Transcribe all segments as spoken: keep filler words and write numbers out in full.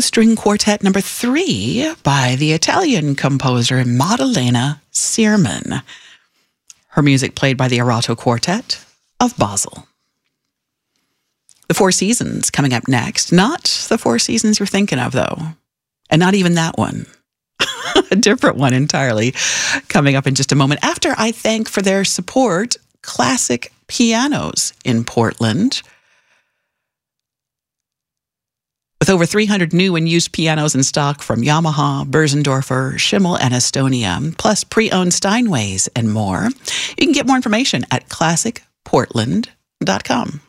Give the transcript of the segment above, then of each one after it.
String Quartet number three by the Italian composer Maddalena Sirman. Her music played by the Arato Quartet of Basel. The Four Seasons coming up next. Not the Four Seasons you're thinking of, though. And not even that one. A different one entirely coming up in just a moment. After I thank for their support, Classic Pianos in Portland. With over three hundred new and used pianos in stock from Yamaha, Börsendorfer, Schimmel, and Estonia, plus pre-owned Steinways and more. You can get more information at classic portland dot com.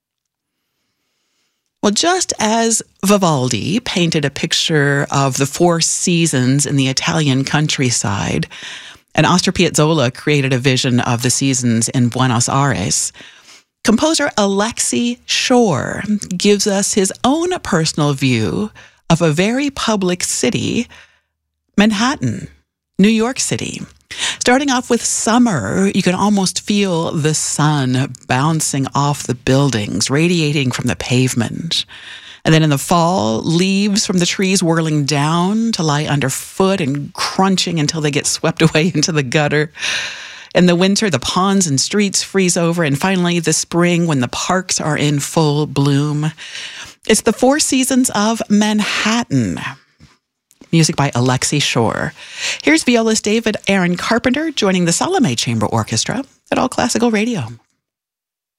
Well, just as Vivaldi painted a picture of the four seasons in the Italian countryside, and Astor Piazzolla created a vision of the seasons in Buenos Aires, composer Alexei Shore gives us his own personal view of a very public city, Manhattan, New York City. Starting off with summer, you can almost feel the sun bouncing off the buildings, radiating from the pavement. And then in the fall, leaves from the trees whirling down to lie underfoot and crunching until they get swept away into the gutter. In the winter, the ponds and streets freeze over. And finally, the spring, when the parks are in full bloom. It's the Four Seasons of Manhattan. Music by Alexei Shore. Here's violist David Aaron Carpenter joining the Salome Chamber Orchestra at All Classical Radio.